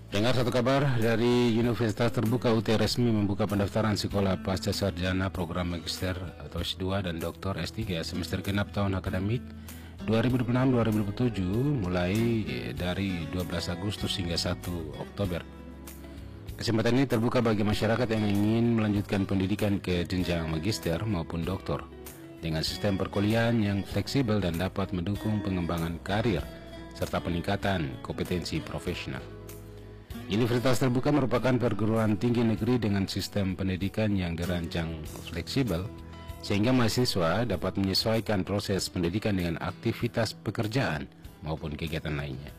Dengar satu kabar dari Universitas Terbuka UT resmi membuka pendaftaran sekolah pasca sarjana program magister atau S2 dan doktor S3 semester genap tahun akademik 2026-2027 mulai dari 12 Agustus hingga 1 Oktober. Kesempatan ini terbuka bagi masyarakat yang ingin melanjutkan pendidikan ke jenjang magister maupun doktor dengan sistem perkuliahan yang fleksibel dan dapat mendukung pengembangan karir serta peningkatan kompetensi profesional. Universitas Terbuka merupakan perguruan tinggi negeri dengan sistem pendidikan yang dirancang fleksibel sehingga mahasiswa dapat menyesuaikan proses pendidikan dengan aktivitas pekerjaan maupun kegiatan lainnya.